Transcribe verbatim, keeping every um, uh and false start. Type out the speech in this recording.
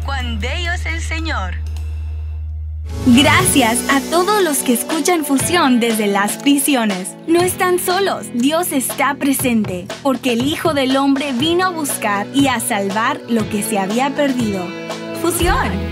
Juan de Dios el Señor. Gracias a todos los que escuchan Fusión desde las prisiones. No están solos, Dios está presente, porque el Hijo del Hombre vino a buscar y a salvar lo que se había perdido. Fusión.